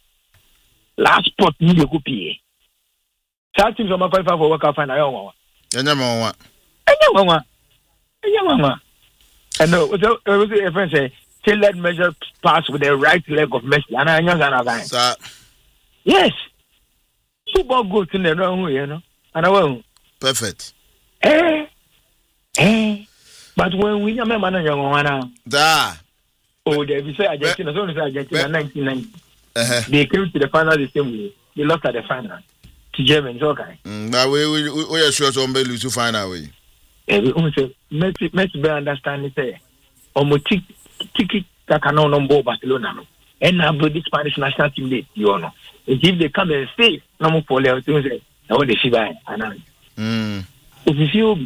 Last spot you could be. That teams are qualified for World Cup final. I don't want. I don't want. I don't want. I don't want. And no, what was a friend say? Tailored measure pass with the right leg of Messi. And I know that. Yes. Football goes in the wrong way, you know. And I will. Perfect. Eh. Eh. But when we have a man, young one, da. Oh, they say Argentina. So they Argentina nineteen ninety. They came to the final the same way. They lost at the final. Germans, okay. But we we we are sure somebody lose to find our way. Eh, we say Messi Messi be understand it. Say, omo tik tik that can no number Barcelona no. And now the Spanish national team they you know. If they come and stay, no more for them. Say, now they see by and mm. If you feel,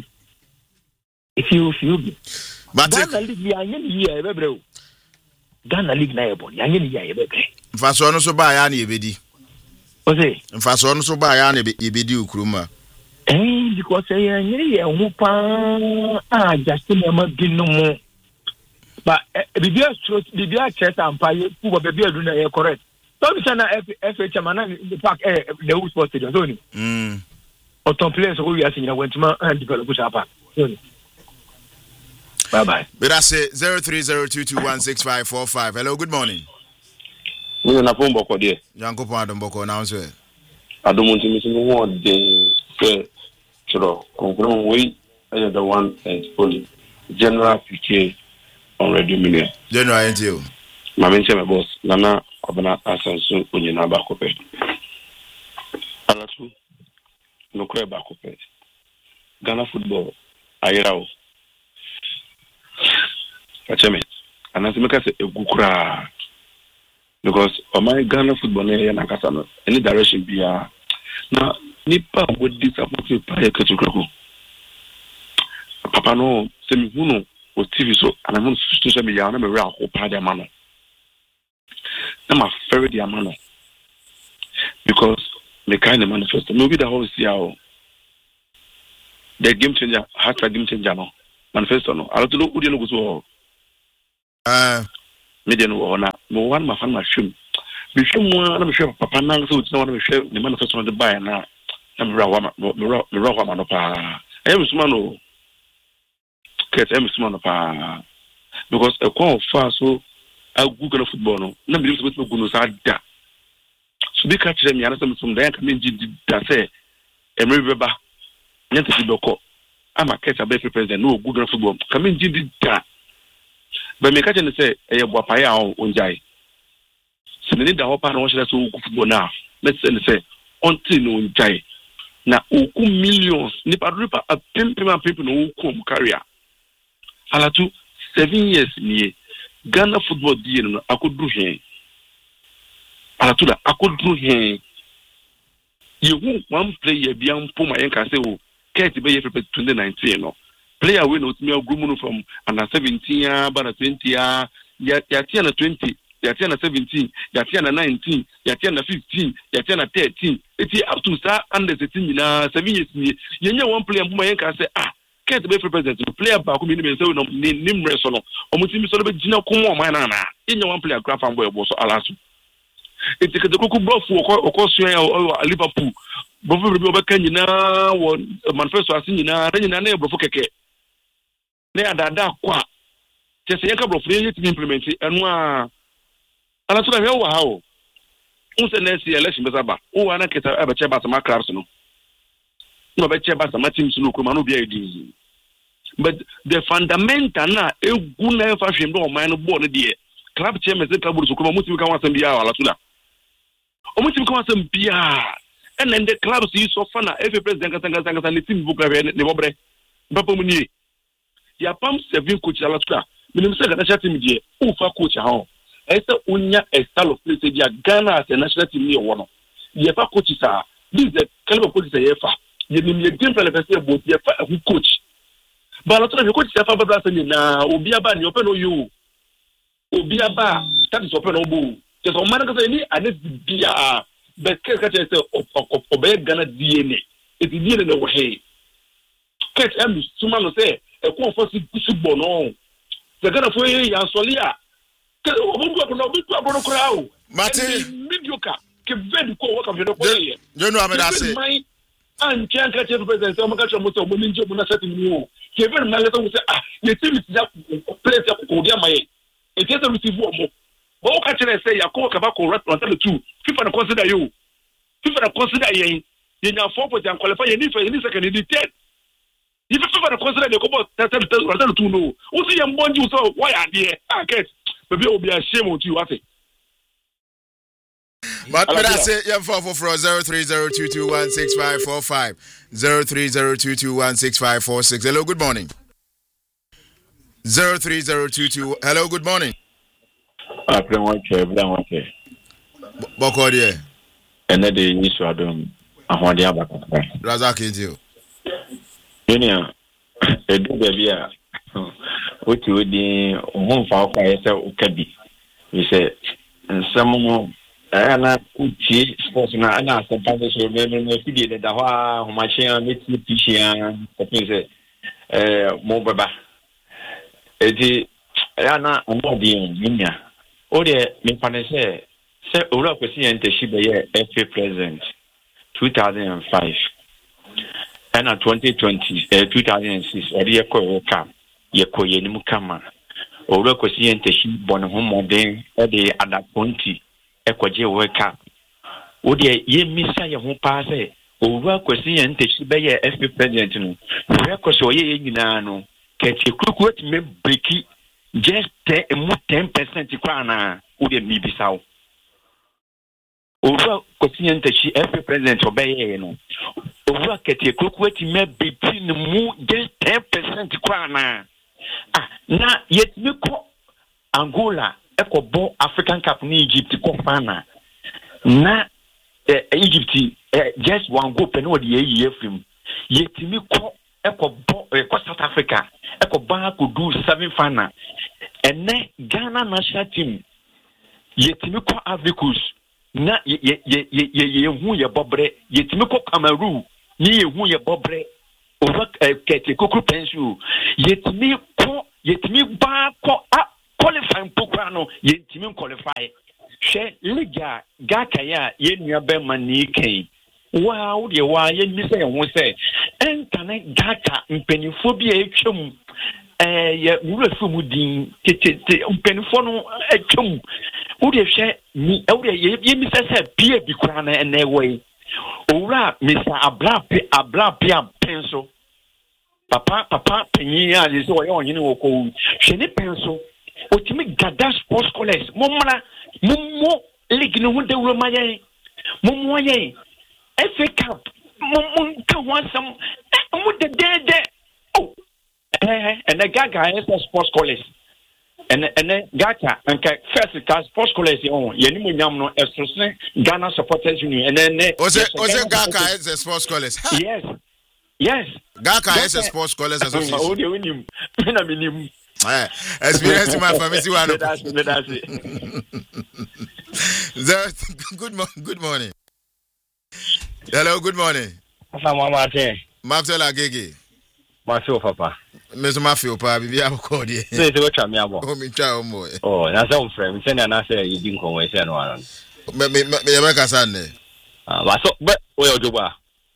if you feel, but Ghana league ya ngeni ya ebe bro. Ghana league na ebo ya ngeni ya ebe bre. Mfaso no so ba ya na ebedi. Ose. Mfaso no so ba ya na ebedi ukruma. Eh, because eh ngeni ya hu pa ah Justin ma binu mu. But bibia straight bibia chest and pay ku ba bibia do na correct. So be say na F H M na the park eh the Who Sports Stadium so ni. Mm. Oton players who we are seeing went to and develop push up. Bye bye. But I say zero three zero two two one six five four five. Hello, good morning. We na phone boko there. Yanko pa don boko now sir. Adomonti mi sinu won de say chiro conclude we the one and fully general P K on radio million. General N T O. Ma mention my boss Nana Obana Asansu Onyina Bakope. Alatu no kwe Bakope. Ghana football ayirawo. Acheme. Anasimeka se egukura. Because on my Ghana football na na kasa no any direction bia na nipa would disappoint pa eketukako. Papa no se mi hunu o T V so and I'm social media na me re akopa de ma no. Na ma ferry de ma no. Because me kind of manifesto no be the whole see how the game changer has a game changer no manifesto no ala to do udi no go so ah me de no na mo wan ma fan ma hwem me hwem mo na me hwem papa na so tina na me hwem ne manifesto no de buy na na me ra wa me ra me ra wa ma no pa e me suma no ket e me suma no pa because e kwa fa so a google football no na me so go no sa da so be catch them yana some some da kan me ji da say e me beba nyanta ti doko ama keta be president no google football kan me ji da ba me catch them say e bo pa ya on onjai so ne da ho pa no so so football na let's say until no onjai na oku millions ni pa rupa a pimpi ma pimpi no oku mu career ala tu seven years ni Ghana football di no akodu hen ala tu la akodu hen you one player bi am poma yen ka say o Kate be yefe twenty nineteen no player we no me agrumu from under seventeen about twenty ya ya tia na twenty ya tia na seventeen ya tia na nineteen ya tia na fifteen ya tia na thirteen eti up to star under seventeen na seven years ni yenye one player poma yen ka say ah Kate be president player ba ko mi ni say no nim reso no omutimi so be gina ko mo man na na yenye one player graph and boy bo so alaso eti ke de koku brofu o ko so ya Liverpool brofu be be kan nyina wo manifesto asin nyina na nyina na brofu keke na adada kwa te se yanka brofu ye ti implement enu a ala so na hwe wa ha o unse na si election be saba o wa na keta e be che ba sama clubs no no be che ba sama teams no ko ma no bia edi but the fundamental na egu na fa hwem do o man no ball no de club chairman se club so ko ma mutimi kan wasam bia ala so da o mutimi kan wasam bia and then the club see so fana every president kan kan kan ni team bu club ne bobre papa mu ni ya pam seven coach ala so da minim se ga team die o fa coach ha o e se unya a style of play dia Ghana as a national team ni wo no ye fa coach sa this the caliber coach say ye fa ye nim ye game plan person bo ye fa a coach ba la so coach say fa ba bra ni na obi aba ni open no you obi aba that is open no bo just o man ka say ni ane bia but ke ka say obey Ghana D N A it D N A no he catch am suma no say e ko for football no the Ghana for ya solia o bo ko no bi ko no crowd Mate mediocre ke vedi ko work of the ko ye you know am that say an tian ka che president o maka chomo so mo ninje mo na set ni o ke vedi na leto say ah ye team is ya place ya ko dia mai e ke so receive o mo o ka chere say ya ko ka ba ko rat until two FIFA na consider you FIFA na consider yen ye nya four point and qualify ye ni for ni second ni ten ye FIFA na consider the ko bo until two no o si ye mbonji so why are there ah get baby obi a shame on you afi but but I say yeah for for zero three zero two two one six five four five zero three zero two two one six five four six. Hello, good morning. zero three zero two two. Hello, good morning. I play one chair, but I want to. Boko there. And then they used to have them. I want the other. Razak into. Junior, a do baby. What you would the home for I said, okay. We said, and some. Ana uchi sports na ana sometimes so me me fidie de da ho ma chia meet pishia ko pinse eh mo baba edi ana amodi nya o de me panese se ora kwesi ente shibe ye F A president two thousand five and twenty twenty eh two thousand six eri e ko ka ye ko ye nim kama ora kwesi ente shi bon ho modern e de ada twenty ekwaje weka wode ye misa ye ho pa se owura kwesi ye ntechi be ye F P president no we kwesi oye ye nyina no keti kuku ati me breki just ten percent kwa na wode mi bisawo owura kwesi ye ntechi F P president obeye ye no owura keti kuku ati me breki no mu just ten percent kwa na ah na yet me ko Angola ekobo African Cup ni Egypt ko fana na eh, Egypt eh, just one go pen odi ye film yetimi ko ekobo eh, ko South Africa ekoba ko do seven fana ene Ghana national team yetimi ko Africus na ye ye ye ye ye hu ye bobre yetimi ko Cameroon ni ye hu ye bobre over kete kokro pensu yetimi ko yetimi ba ko a qualifying program no yetimi qualify she liga gaka ya ye nua be mani kan wow de wa ye mi se ho se entane gaka mpenifo bi a etwam eh ye wura fu mu din tete mpenifo no etwam wo de hwe ni wo de ye mi se se bia bi kura na ene we owura Mister Abrape Abrape penso papa papa penyiya de so ye onyine wo ko hwe ni penso otimi gada sports college momra mommo league no de wura maye mommo ye F A Cup mommo ka wansam mo de de oh eh and the gaga is a sports college and and gaga and first class sports college on ye ni mo nyam no esose Ghana supporters union and then Ose Ose gaga is a sports college. Yes. Yes. Gaga is a sports college association. Oh, they win him. Na minim. Eh, experience my family one. That's that's it. Good morning. Good morning. Hello, good morning. Mama Mate. Maxwell Agege. Mafio papa. Meso mafio pa bibi akọ de. Say say what me abo. O mi twa o mo. Oh, na say on frame. Say na na say you din konwe say no anan. Me me me me ka san ne. Ah, ba so but we ojoba.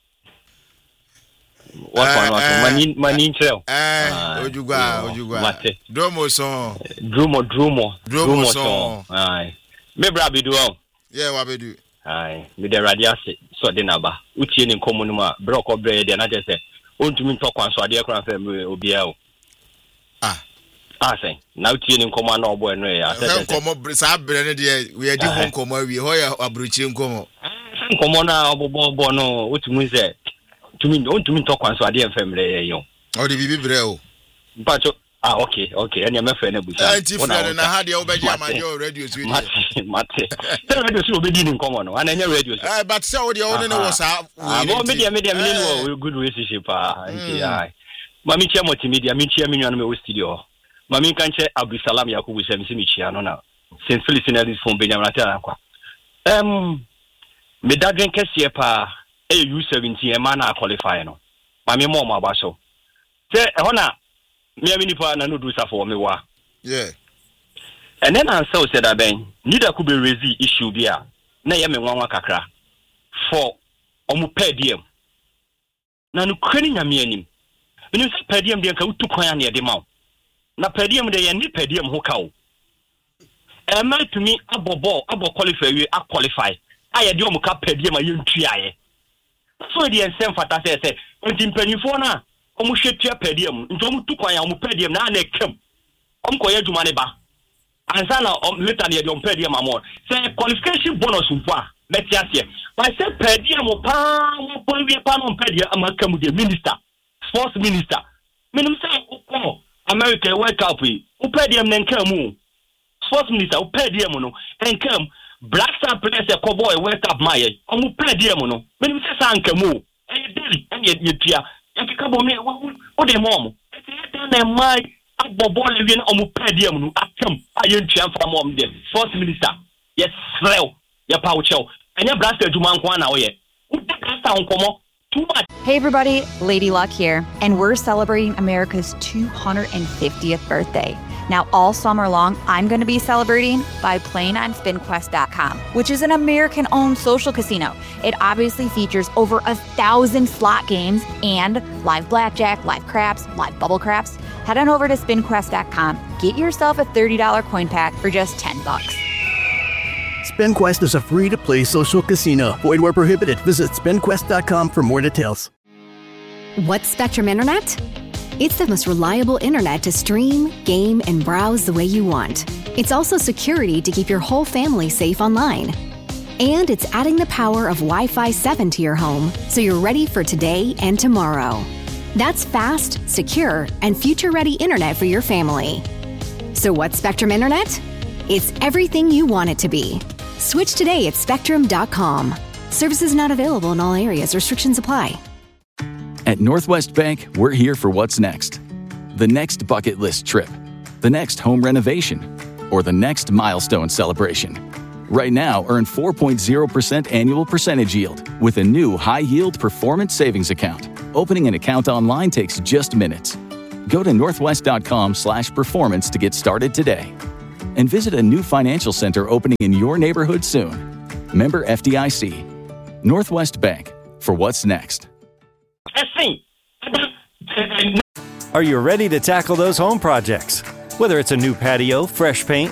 What one what mani mani nchel. Eh, ojugwa, ojugwa. Mate. Dromo son. Drumo drumo. Dromo son. Ai. Me bra be do. Yeah, wa be do. Ai, me de radiase so de na ba. Utie ni nkomo no ma bra ko bra de na je say ontumi ntokwan so ade kran fa me obia o. Ah. Ah say, na utie ni nkomo na obo eno ya. Say nkomo sa bre ne de we adi ho nkomo awie ho ya abrochi nkomo. Nkomo na obobo obo no otumi say tumi ontumi ntokwan so ade fa me yo. O de bibi bre o. Mpacho ah okay okay enya me fa na busa. Anti friend na ha de obeji amaje o radio sweet. Mate mate. Tell radio so obedi ni nkomo no. Ana enya radio. Eh but say o de o ne was ah. Ah mo media media me no good relationship ah. Anti ai. Mami chia multimedia, mi chia mi nwana me o studio. Mami kanche Abdusalam Yakubu se mi se mi chia no na. Saint Felician's phone Benjamin Atara kwa. Em me dadwen kese pa e U seventeen e ma na qualify no. Mami mo mo abaso. Se e hona me amini pa na no do sa for me wa. Yeah. And then I saw said that ben neither could be raise issue bia na ye me nwanwa kakra for omu per diem. Na no kwani nyame anim. Menim se per diem de nka utu kwan na ye de maw. Na per diem de ye ni per diem ho kawo. E ma to me abobo abo qualify we a qualify. Aye de omu ka per diem a ye ntuaye. So de ensem fata se se nti mpanifo na omu hwetua per diem. Nti omu tu kwan ya omu per diem na na ekam. Omu koye dwuma ne ba. Ansana um, later near the per diem amount. Say qualification bonus umpa. Let's say. But say per diem pa mo po wi pa no per diem amaka the minister, sports minister. Menim say oh America World Cup we. U per diem na nka mu. Sports minister u per diem no. Nka Black Star players e Cowboy World Cup my. Omu per diem no. Menim say sa nka mu. E daily e ye tua. E ka bo me o de mom. E na my Bobo living on Mupedium, no, Atom, I am from mom, the first minister. Yes, slow, your power show, and your blaster to Mankwana. Too much. Hey, everybody, Lady Luck here, and we're celebrating America's two hundred fiftieth birthday. Now, all summer long, I'm going to be celebrating by playing on Spin Quest dot com, which is an American-owned social casino. It obviously features over a thousand slot games and live blackjack, live craps, live bubble craps. Head on over to Spin Quest dot com. Get yourself a thirty dollars coin pack for just ten bucks. SpinQuest is a free-to-play social casino. Void where prohibited. Visit Spin Quest dot com for more details. What's Spectrum Internet? It's the most reliable internet to stream, game, and browse the way you want. It's also security to keep your whole family safe online. And it's adding the power of Wi-Fi seven to your home, so you're ready for today and tomorrow. That's fast, secure, and future-ready internet for your family. So what's Spectrum Internet? It's everything you want it to be. Switch today at Spectrum dot com. Services not available in all areas. Restrictions apply. At Northwest Bank, we're here for what's next. The next bucket list trip, the next home renovation, or the next milestone celebration. Right now, earn four point zero percent annual percentage yield with a new high-yield performance savings account. Opening an account online takes just minutes. Go to northwest.com slash performance to get started today. And visit a new financial center opening in your neighborhood soon. Member F D I C. Northwest Bank, for what's next. Are you ready to tackle those home projects? Whether it's a new patio, fresh paint,